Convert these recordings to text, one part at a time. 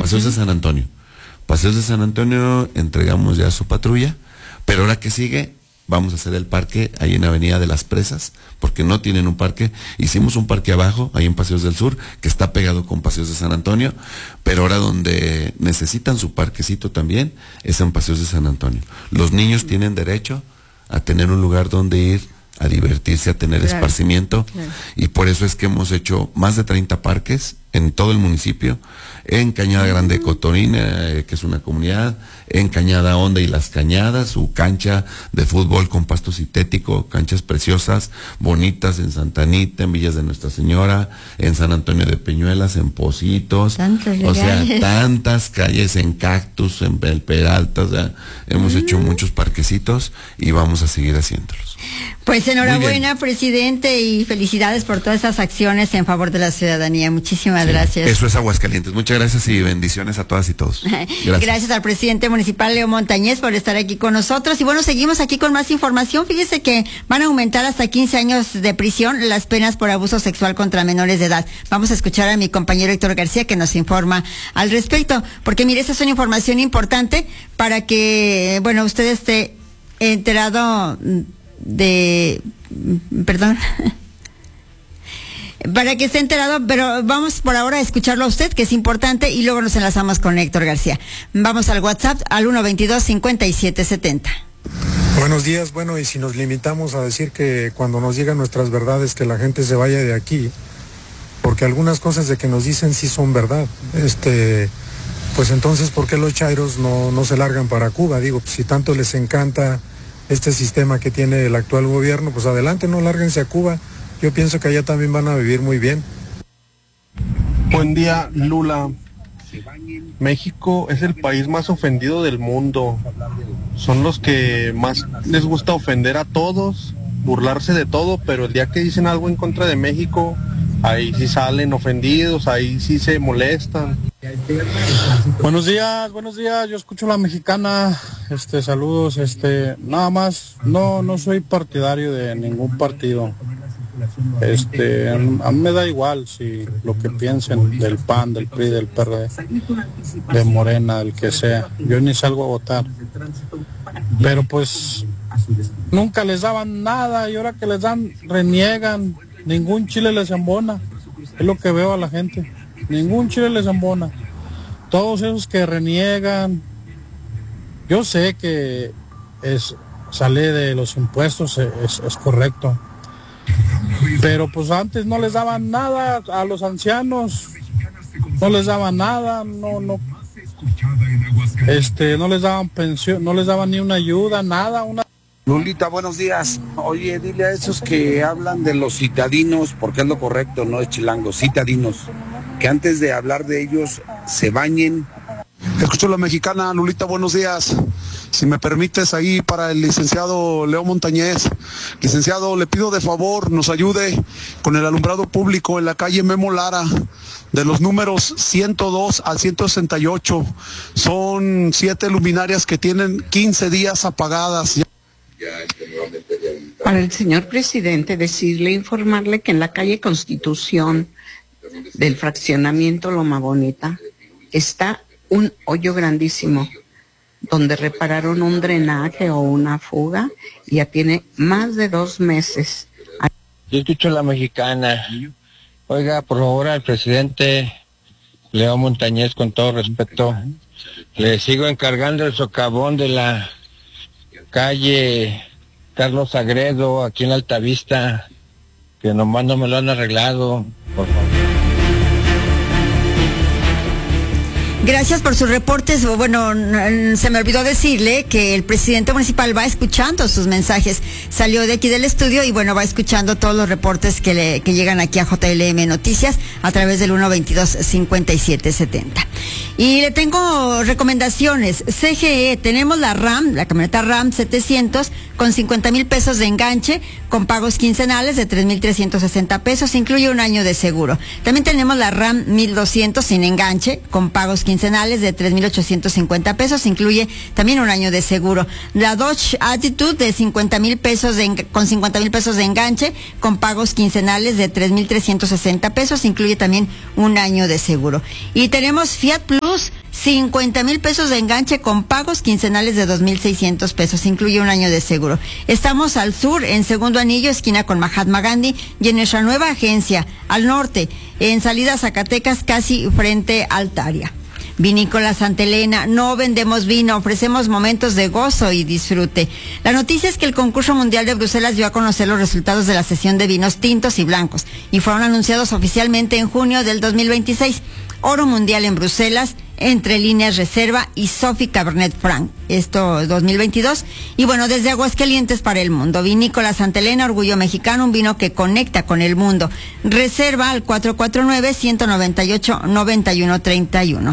Paseos de San Antonio. Paseos de San Antonio entregamos ya su patrulla, pero ahora que sigue, vamos a hacer el parque ahí en Avenida de las Presas, porque no tienen un parque. Hicimos un parque abajo, ahí en Paseos del Sur, que está pegado con Paseos de San Antonio, pero ahora donde necesitan su parquecito también es en Paseos de San Antonio. Los niños tienen derecho a tener un lugar donde ir a divertirse, a tener esparcimiento, y por eso es que hemos hecho más de 30 parques en todo el municipio, en Cañada Grande de Cotorina, que es una comunidad, en Cañada Honda y Las Cañadas, su cancha de fútbol con pasto sintético, canchas preciosas, bonitas en Santa Anita, en Villas de Nuestra Señora, en San Antonio de Peñuelas, en Pocitos, o sea, tantas calles, en Cactus, en El Peralta, o sea, hemos hecho muchos parquecitos y vamos a seguir haciéndolos. Pues enhorabuena, presidente, y felicidades por todas esas acciones en favor de la ciudadanía. Muchísimas gracias. Eso es Aguascalientes. Muchas gracias y bendiciones a todas y todos. Gracias al presidente municipal Leo Montañez por estar aquí con nosotros. Y bueno, seguimos aquí con más información. Fíjese que van a aumentar hasta 15 años de prisión las penas por abuso sexual contra menores de edad. Vamos a escuchar a mi compañero Héctor García, que nos informa al respecto, porque mire, esa es una información importante para que, bueno, usted esté enterado para que esté enterado, pero vamos por ahora a escucharlo a usted, que es importante, y luego nos enlazamos con Héctor García. Vamos al WhatsApp, al 122-5770. Buenos días. Bueno, y si nos limitamos a decir que cuando nos llegan nuestras verdades, que la gente se vaya de aquí, porque algunas cosas de que nos dicen sí son verdad, pues entonces, ¿por qué los chairos no se largan para Cuba? Digo, pues, si tanto les encanta este sistema que tiene el actual gobierno, pues adelante, no lárguense a Cuba. Yo pienso que allá también van a vivir muy bien. Buen día, Lula. México es el país más ofendido del mundo. Son los que más les gusta ofender a todos, burlarse de todo, pero el día que dicen algo en contra de México, ahí sí salen ofendidos, ahí sí se molestan. Buenos días, yo escucho La Mexicana, saludos, nada más, no soy partidario de ningún partido, a mí me da igual si lo que piensen del PAN, del PRI, del PRD, de Morena, del que sea, yo ni salgo a votar, pero pues nunca les daban nada y ahora que les dan, reniegan, ningún chile les embona, es lo que veo a la gente. Ningún chile les embona. Todos esos que reniegan, yo sé que sale de los impuestos, es correcto. Pero pues antes no les daban nada a los ancianos, no les daban nada, no les daban pensión, no les daban ni una ayuda, nada, Lulita, buenos días. Oye, dile a esos que hablan de los citadinos, porque es lo correcto, no es chilangos, citadinos, que antes de hablar de ellos se bañen. Escucho La Mexicana, Lulita, buenos días. Si me permites ahí para el licenciado Leo Montañez. Licenciado, le pido de favor nos ayude con el alumbrado público en la calle Memo Lara, de los números 102 al 168. Son 7 luminarias que tienen 15 días apagadas. Para el señor presidente, informarle que en la calle Constitución del fraccionamiento Loma Bonita está un hoyo grandísimo donde repararon un drenaje o una fuga y ya tiene más de 2 meses. Yo escucho La Mexicana. Oiga, por favor, al presidente Leo Montañez, con todo respeto, le sigo encargando el socavón de la calle Carlos Sagredo, aquí en Altavista, que nomás no me lo han arreglado, por favor. Gracias por sus reportes. Bueno, se me olvidó decirle que el presidente municipal va escuchando sus mensajes. Salió de aquí del estudio y bueno, va escuchando todos los reportes que llegan aquí a JLM Noticias a través del 122-5770. Y le tengo recomendaciones. CGE, tenemos la camioneta RAM 700 con 50,000 pesos de enganche, con pagos quincenales de 3,360 pesos, incluye un año de seguro. También tenemos la RAM 1200 sin enganche, con pagos quincenales de 3,850 pesos, incluye también un año de seguro. La Dodge Attitude de 50,000 pesos con 50,000 pesos de enganche, con pagos quincenales de 3,360 pesos, incluye también un año de seguro. Y tenemos Fiat Plus 50,000 pesos de enganche con pagos quincenales de 2,600 pesos. Incluye un año de seguro. Estamos al sur, en Segundo Anillo, esquina con Mahatma Gandhi, y en nuestra nueva agencia, al norte, en salida Zacatecas, casi frente a Altaria. Vinícola Santa Elena, no vendemos vino, ofrecemos momentos de gozo y disfrute. La noticia es que el concurso mundial de Bruselas dio a conocer los resultados de la sesión de vinos tintos y blancos y fueron anunciados oficialmente en junio del 2026. Oro mundial en Bruselas, Entre Líneas Reserva y Sofi Cabernet Franc, esto 2022. Y bueno, desde Aguascalientes para el mundo, Vinícola Santa Elena, orgullo mexicano, un vino que conecta con el mundo. Reserva al 449-198-9131.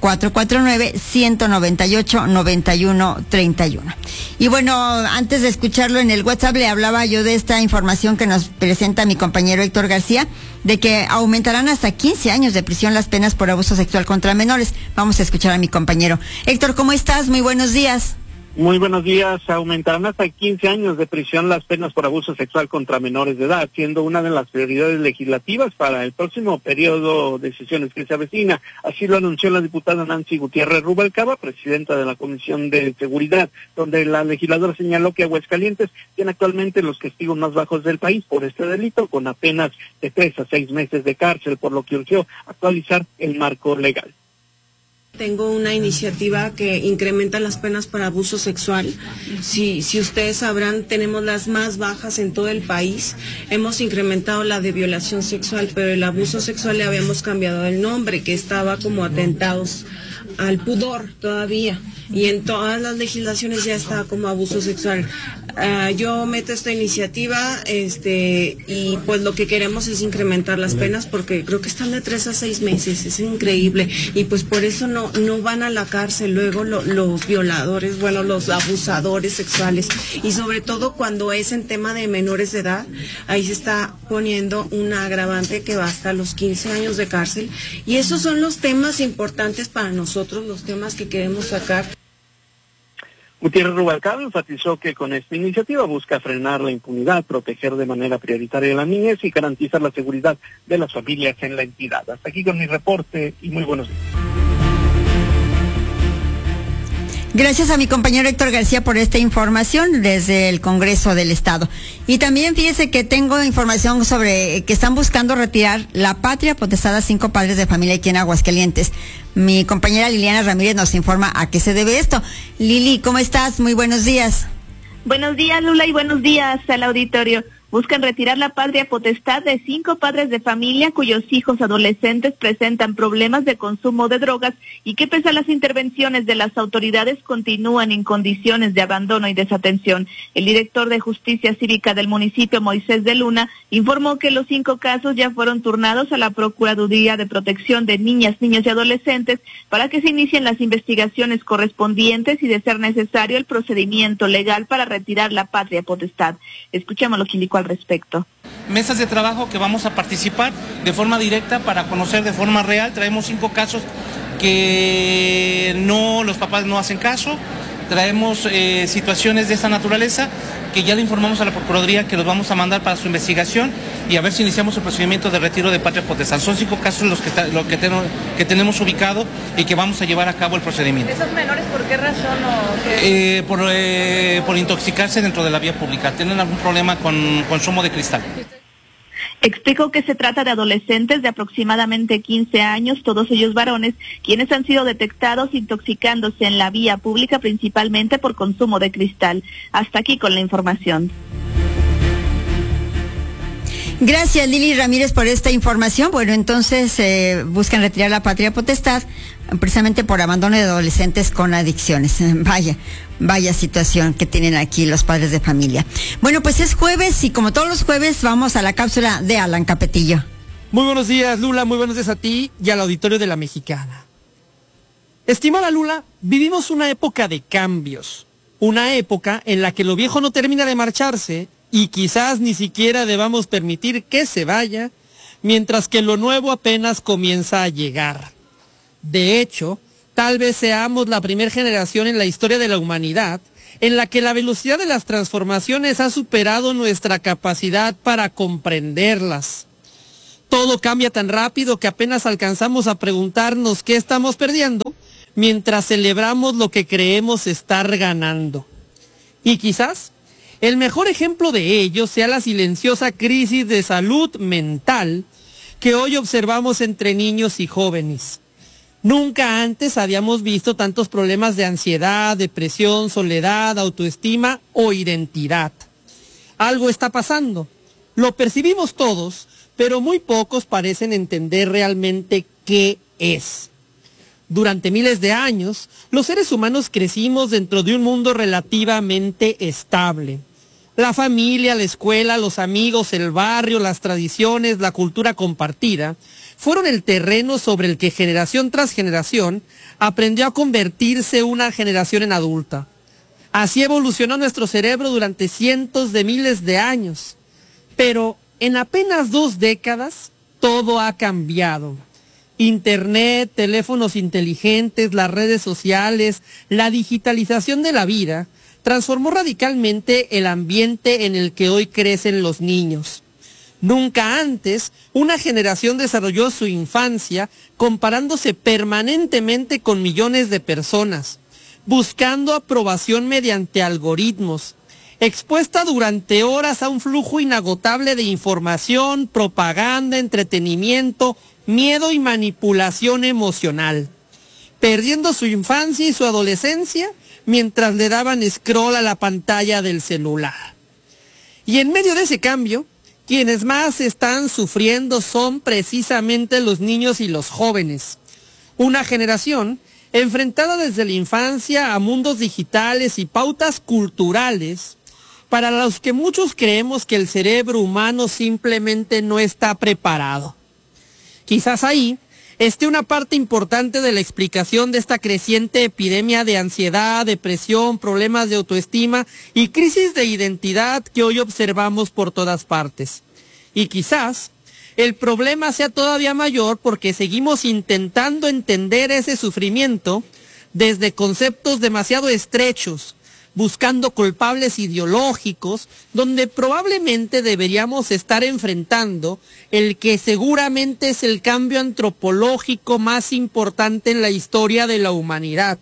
449-198-9131. Y bueno, antes de escucharlo en el WhatsApp, le hablaba yo de esta información que nos presenta mi compañero Héctor García, de que aumentarán hasta 15 años de prisión las penas por abuso sexual contra menores. Vamos a escuchar a mi compañero. Héctor, ¿cómo estás? Muy buenos días. Muy buenos días. Aumentarán hasta 15 años de prisión las penas por abuso sexual contra menores de edad, siendo una de las prioridades legislativas para el próximo periodo de sesiones que se avecina. Así lo anunció la diputada Nancy Gutiérrez Rubalcaba, presidenta de la Comisión de Seguridad, donde la legisladora señaló que Aguascalientes tiene actualmente los castigos más bajos del país por este delito, con apenas de 3 a 6 meses de cárcel, por lo que urgió actualizar el marco legal. Tengo una iniciativa que incrementa las penas para abuso sexual. Si ustedes sabrán, tenemos las más bajas en todo el país. Hemos incrementado la de violación sexual, pero el abuso sexual le habíamos cambiado el nombre, que estaba como atentados al pudor todavía. Y en todas las legislaciones ya está como abuso sexual. Yo meto esta iniciativa y pues lo que queremos es incrementar las penas, porque creo que están de 3 a 6 meses, es increíble, y pues por eso no van a la cárcel luego los violadores, bueno, los abusadores sexuales, y sobre todo cuando es en tema de menores de edad, ahí se está poniendo una agravante que va hasta los 15 años de cárcel, y esos son los temas importantes para nosotros, los temas que queremos sacar. Gutiérrez Rubalcaba enfatizó que con esta iniciativa busca frenar la impunidad, proteger de manera prioritaria a las niñas y garantizar la seguridad de las familias en la entidad. Hasta aquí con mi reporte y muy buenos días. Gracias a mi compañero Héctor García por esta información desde el Congreso del Estado. Y también fíjese que tengo información sobre que están buscando retirar la patria potestad a 5 padres de familia aquí en Aguascalientes. Mi compañera Liliana Ramírez nos informa a qué se debe esto. Lili, ¿cómo estás? Muy buenos días. Buenos días, Lula, y buenos días al auditorio. Buscan retirar la patria potestad de 5 padres de familia cuyos hijos adolescentes presentan problemas de consumo de drogas y que pese a las intervenciones de las autoridades continúan en condiciones de abandono y desatención. El director de Justicia Cívica del municipio, Moisés de Luna, informó que los 5 casos ya fueron turnados a la Procuraduría de Protección de Niñas, Niños y Adolescentes para que se inicien las investigaciones correspondientes y, de ser necesario, el procedimiento legal para retirar la patria potestad. Escuchemos lo que indicó al respecto. Mesas de trabajo que vamos a participar de forma directa para conocer de forma real. Traemos 5 casos que los papás no hacen caso. Traemos situaciones de esta naturaleza que ya le informamos a la Procuraduría que los vamos a mandar para su investigación y a ver si iniciamos el procedimiento de retiro de patria potestad. Son 5 casos que tenemos ubicado y que vamos a llevar a cabo el procedimiento. ¿Esos menores por qué razón por intoxicarse dentro de la vía pública. Tienen algún problema con consumo de cristal. Explicó que se trata de adolescentes de aproximadamente 15 años, todos ellos varones, quienes han sido detectados intoxicándose en la vía pública principalmente por consumo de cristal. Hasta aquí con la información. Gracias, Lili Ramírez, por esta información. Bueno, entonces buscan retirar la patria potestad precisamente por abandono de adolescentes con adicciones. Vaya situación que tienen aquí los padres de familia. Bueno, pues es jueves y como todos los jueves vamos a la cápsula de Alan Capetillo. Muy buenos días, Lula, muy buenos días a ti y al auditorio de La Mexicana. Estimada Lula, vivimos una época de cambios, una época en la que lo viejo no termina de marcharse y quizás ni siquiera debamos permitir que se vaya, mientras que lo nuevo apenas comienza a llegar. De hecho, tal vez seamos la primera generación en la historia de la humanidad en la que la velocidad de las transformaciones ha superado nuestra capacidad para comprenderlas. Todo cambia tan rápido que apenas alcanzamos a preguntarnos qué estamos perdiendo, mientras celebramos lo que creemos estar ganando. Y quizás el mejor ejemplo de ello sea la silenciosa crisis de salud mental que hoy observamos entre niños y jóvenes. Nunca antes habíamos visto tantos problemas de ansiedad, depresión, soledad, autoestima o identidad. Algo está pasando. Lo percibimos todos, pero muy pocos parecen entender realmente qué es. Durante miles de años, los seres humanos crecimos dentro de un mundo relativamente estable. La familia, la escuela, los amigos, el barrio, las tradiciones, la cultura compartida fueron el terreno sobre el que generación tras generación aprendió a convertirse una generación en adulta. Así evolucionó nuestro cerebro durante cientos de miles de años. Pero en apenas 2 décadas, todo ha cambiado. Internet, teléfonos inteligentes, las redes sociales, la digitalización de la vida transformó radicalmente el ambiente en el que hoy crecen los niños. Nunca antes una generación desarrolló su infancia comparándose permanentemente con millones de personas, buscando aprobación mediante algoritmos, expuesta durante horas a un flujo inagotable de información, propaganda, entretenimiento, miedo y manipulación emocional, perdiendo su infancia y su adolescencia mientras le daban scroll a la pantalla del celular. Y en medio de ese cambio, quienes más están sufriendo son precisamente los niños y los jóvenes. Una generación enfrentada desde la infancia a mundos digitales y pautas culturales para los que muchos creemos que el cerebro humano simplemente no está preparado. Quizás ahí esté una parte importante de la explicación de esta creciente epidemia de ansiedad, depresión, problemas de autoestima y crisis de identidad que hoy observamos por todas partes. Y quizás el problema sea todavía mayor porque seguimos intentando entender ese sufrimiento desde conceptos demasiado estrechos, buscando culpables ideológicos, donde probablemente deberíamos estar enfrentando el que seguramente es el cambio antropológico más importante en la historia de la humanidad.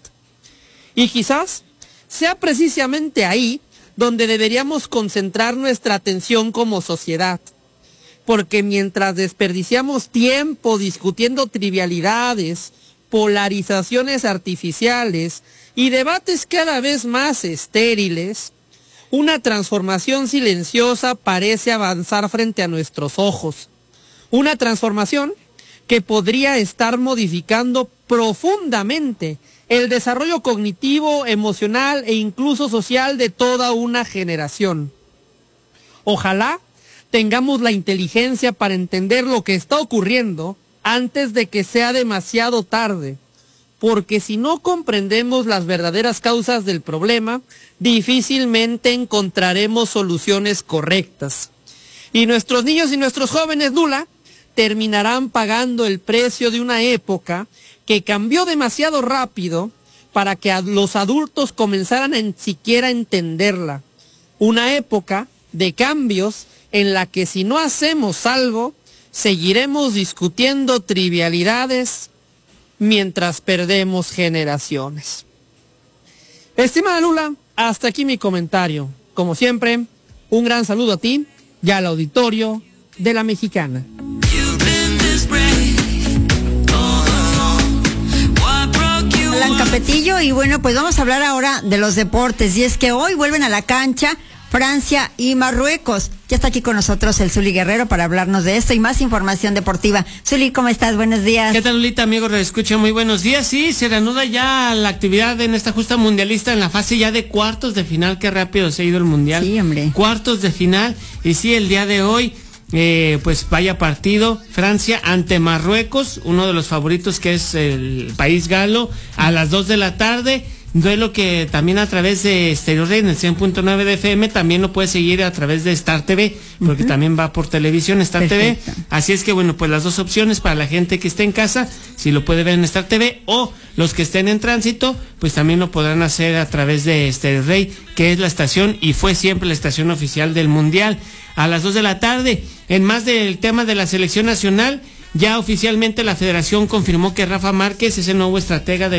Y quizás sea precisamente ahí donde deberíamos concentrar nuestra atención como sociedad. Porque mientras desperdiciamos tiempo discutiendo trivialidades, polarizaciones artificiales y debates cada vez más estériles, una transformación silenciosa parece avanzar frente a nuestros ojos. Una transformación que podría estar modificando profundamente el desarrollo cognitivo, emocional e incluso social de toda una generación. Ojalá tengamos la inteligencia para entender lo que está ocurriendo antes de que sea demasiado tarde, porque si no comprendemos las verdaderas causas del problema, difícilmente encontraremos soluciones correctas. Y nuestros niños y nuestros jóvenes, Lula, terminarán pagando el precio de una época que cambió demasiado rápido para que los adultos comenzaran siquiera a entenderla. Una época de cambios en la que si no hacemos algo, seguiremos discutiendo trivialidades mientras perdemos generaciones. Estimada Lula, hasta aquí mi comentario. Como siempre, un gran saludo a ti y al auditorio de La Mexicana. Blanca Petillo, y bueno, pues vamos a hablar ahora de los deportes, y es que hoy vuelven a la cancha Francia y Marruecos. Ya está aquí con nosotros el Zuli Guerrero para hablarnos de esto y más información deportiva. Zuli, ¿cómo estás? Buenos días. ¿Qué tal, Lulita, amigo? Reescucha, muy buenos días. Sí, se reanuda ya la actividad en esta justa mundialista en la fase ya de cuartos de final. Qué rápido se ha ido el mundial. Sí, hombre. Cuartos de final. Y sí, el día de hoy, pues vaya partido. Francia ante Marruecos, uno de los favoritos que es el país galo, a las 2 de la tarde. Duelo que también a través de Stereo Rey en el 100.9 de FM, también lo puedes seguir a través de Star TV, porque también va por televisión, Star Perfecto. TV. Así es que bueno, pues las dos opciones para la gente que esté en casa, si lo puede ver en Star TV, o los que estén en tránsito, pues también lo podrán hacer a través de Stereo Rey, que es la estación y fue siempre la estación oficial del Mundial. A las 2 de la tarde, en más del tema de la selección nacional, ya oficialmente la federación confirmó que Rafa Márquez es el nuevo estratega de